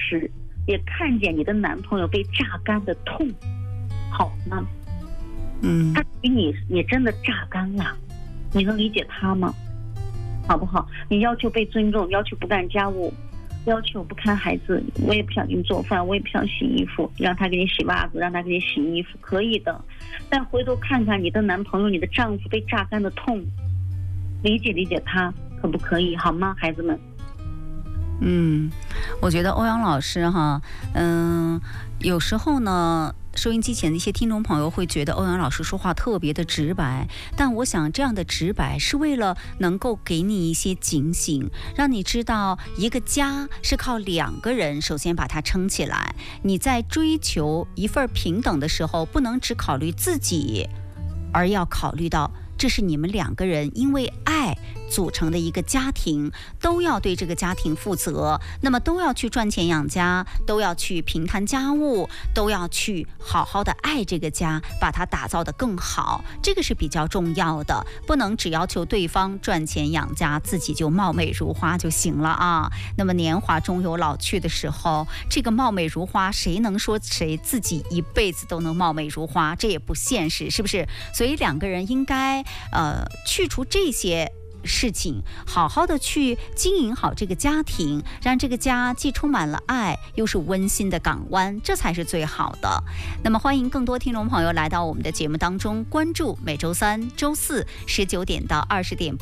时也看见你的男朋友被榨干的痛，好吗？他比你真的榨干了，你能理解他吗？好不好？你要求被尊重，要求不干家务，要求不看孩子，我也不想给你做饭，我也不想洗衣服，让他给你洗袜子，让他给你洗衣服，可以的。但回头看看你的男朋友，你的丈夫被榨干的痛，理解理解他，可不可以？好吗，孩子们？ 我觉得欧阳老师哈，有时候呢，收音机前的一些听众朋友会觉得欧阳老师说话特别的直白，但我想这样的直白是为了能够给你一些警醒，让你知道一个家是靠2个人首先把它撑起来。你在追求一份平等的时候，不能只考虑自己，而要考虑到这是你们2个人因为爱组成的一个家庭，都要对这个家庭负责，那么都要去赚钱养家，都要去平摊家务，都要去好好的爱这个家，把它打造得更好，这个是比较重要的，不能只要求对方赚钱养家，自己就貌美如花就行了啊。那么年华终有老去的时候，这个貌美如花，谁能说谁自己一辈子都能貌美如花？这也不现实，是不是？所以2个人应该去除这些事情，好好的去经营好这个家庭，让这个家既充满了爱，又是温馨的港湾，这才是最好的。那么欢迎更多听众朋友来到我们的节目当中，关注每周3、周419点到20点